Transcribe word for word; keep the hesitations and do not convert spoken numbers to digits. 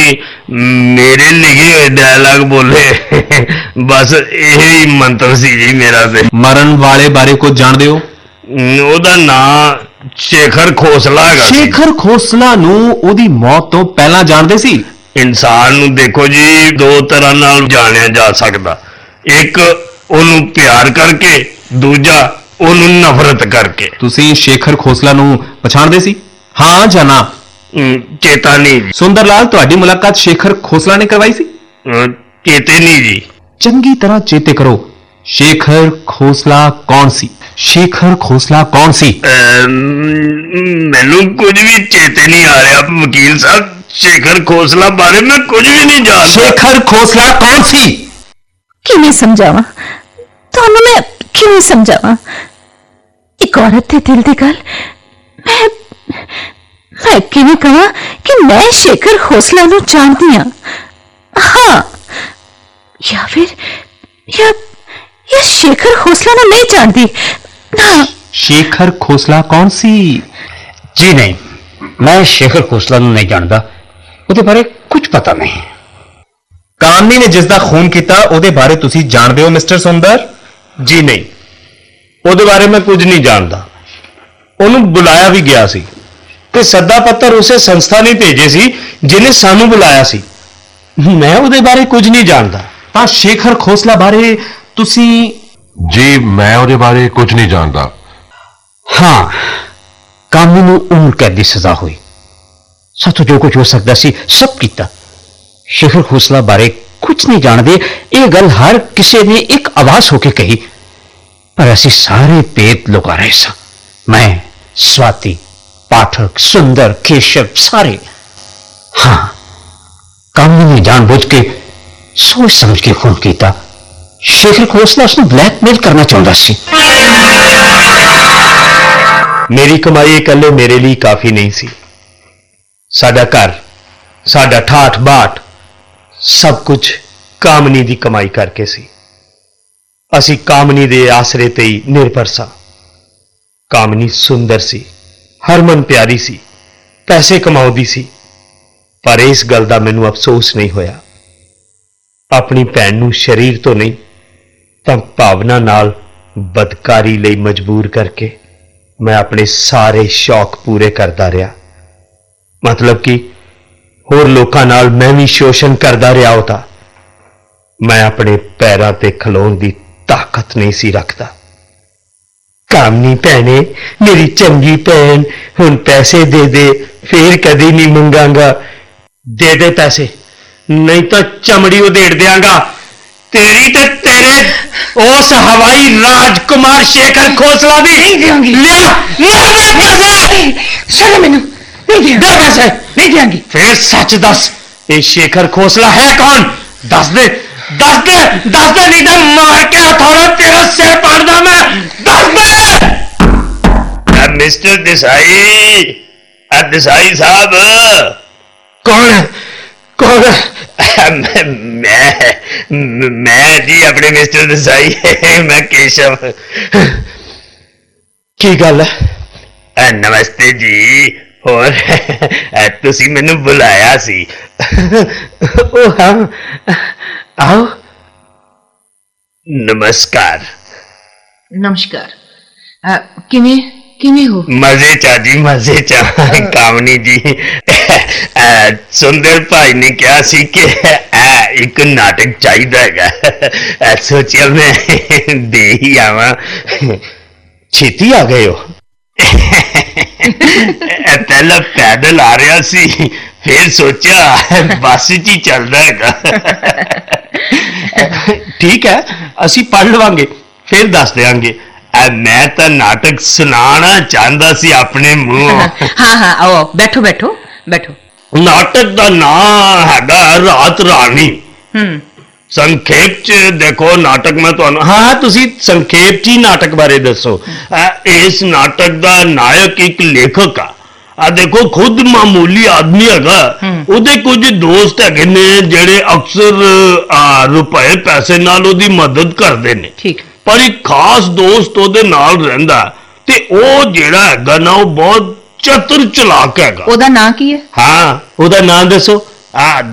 मेरे लिखे हुए डायलॉग बोले बस यही मंत्र सी जी मेरा ते। मरण वाले बारे कुछ जानते हो? ਉਹਦਾ ਨਾਂ शेखर खोसला है। शेखर खोसला नूं ਉਹਦੀ मौत तो पहला जानते सी? इंसान नूं देखो जी दो तरह नाल जानिया जा सकदा, एक ਉਹਨੂੰ प्यार करके, दूजा ਉਹਨੂੰ नफरत करके। ਤੁਸੀਂ शेखर खोसला ਨੂੰ ਪਛਾਣਦੇ ਸੀ? ਹਾਂ ਜਾਂ ਨਾ? चेता नहीं जी। सुंदर लाल ਤੁਹਾਡੀ मुलाकात शेखर खोसला ने करवाई सी? चेते नहीं जी। चंगी तरह चेते करो, शेखर खोसला कौन सी? शेखर खोसला कौन सी? मैनू कुछ भी चेते नहीं आ रहा वकील साहब, शेखर खोसला बारे में कुछ भी नहीं जानता। शेखर खोसला कौन सी? किवें समझावां तुहानूं, मैं किवें समझावां? एक औरत दे दिल दी गल मैं मैं किवें कहां कि मैं शेखर खोसला नूं जानदी हां? हाँ, या फिर या या शेखर खोसला नूं नहीं जानदी ना। शेखर खोसला कौन सी? जी नहीं, मैं शेखर खोसला नूं नहीं जानदा, ਉਹਦੇ बारे कुछ पता नहीं। कामनी ने जिसका खून किया ਉਹਦੇ बारे तुसी जानते हो मिस्टर सुंदर? जी नहीं, ਉਹਦੇ बारे मैं कुछ नहीं जानता। ਉਹਨੂੰ बुलाया भी गया सी ਤੇ ਸੱਦਾ ਪੱਤਰ ਉਸੇ ਸੰਸਥਾ ਨੇ ਭੇਜੇ ਸੀ ਜਿਹਨੇ ਸਾਨੂੰ ਬੁਲਾਇਆ ਸੀ। ਮੈਂ ਉਹਦੇ ਬਾਰੇ ਕੁਝ ਨਹੀਂ ਜਾਣਦਾ। ਤਾਂ शेखर खोसला बारे तुसी? जी मैं ਉਹਦੇ बारे कुछ नहीं जानता। हाँ, कामनी नूं उम्र कैद की सजा हुई, साथों जो कुछ हो सकता सी सब किया। शेखर खोसला बारे कुछ नहीं जानते, यह गल हर किसी ने एक आवाज होके कही, पर असी सारे भेद लुका रहे सा। मैं, स्वाति, पाठक, सुंदर, केशव, सारे। हाँ, कामनी ने जानबूझ के सोच समझ के खून किया। शेखर खोसला उसने ब्लैकमेल करना चाहता सी। मेरी कमाई इकल्ले मेरे लिए काफी नहीं सी। साडा घर, साडा ठाठ बाट सब कुछ कामनी दी कमाई करके सी। असी कामनी दे आसरे ते ही निर्भर सा। कामनी सुंदर सी, हरमन प्यारी सी, पैसे कमाउंदी सी, पर इस गल दा मैनूं अफसोस नहीं होया। अपनी भैन नूं शरीर तो नहीं तां भावना नाल बदकारी लई मजबूर करके मैं अपने सारे शौक पूरे करता रहा। मतलब कि होर लोकां नाल मैं भी शोषण करता रहा होता। मैं अपने पैरां ते खलोण दी ताकत नहीं सी रखता। कामनी भैने, मेरी चंगी भैन, हुण पैसे दे दे, फिर कदी नहीं मंगांगा। दे दे पैसे, नहीं तो चमड़ी उधेड़ देंगा तेरी ते तेरे उस हवाई राजकुमार शेखर खोसला दी। नहीं देंगी। लिया लिया दे पैसे। छोड़ो मैनू, नहीं देंगी। दे पैसे। नहीं देंगी। फिर सच दस, ये शेखर खोसला है कौन? दस दे, दस दे, दस दे, नहीं तो मार के हथौड़ा तेरा सिर पाड़ दा मैं। दस दे। मिस्टर देसाई, देसाई साहब। कौन है? कौन है? मैं मैं मैं जी अपने मिस्टर देसाई, मैं केशव। की गल है? नमस्ते जी। और तुसी मैनू बुलाया सी? ओ हाँ, आओ। नमस्कार। नमस्कार। आ, किवें किवें हो? मजे चा जी, मजे चा। कामनी जी, सुंदर भाई ने कहा सी कि एक नाटक चाहिए है, सोचा मैं दे ही आवा। छेती आ गए हो? पहला पैदल आ रहा सी, फिर सोचा बस च ही चलदा हैगा। ठीक है, असी पढ़ लवांगे, फिर दस देंगे। मैं तो नाटक सुनाना चाहता सी अपने मुंह। हाँ हाँ, आओ बैठो बैठो बैठो। नाटक का नाम हैगा रात रानी। हम्म संखेप च देखो नाटक मैं तो हाँ तुसी संखेप च ही नाटक बारे दसो। इस नाटक का नायक एक लेखक आ आ देखो खुद मामूली आदमी हैगा, ਉਹਦੇ कुछ दोस्त हैगे ने ਜਿਹੜੇ अक्सर रुपए पैसे नाल ਉਹਦੀ मदद करते ने। ठीक, पर एक खास दोस्त ਉਹਦੇ ਨਾਲ ਰਹਿੰਦਾ ਤੇ ਉਹ ਜਿਹੜਾ ਹੈਗਾ ਨਾ ਉਹ ਬਹੁਤ ਚਤੁਰ ਚਲਾਕ ਹੈਗਾ। ਉਹਦਾ ਨਾਂ ਕੀ ਹੈ? ਹਾਂ ਉਹਦਾ ਨਾਂ ਦੱਸੋ। ਆ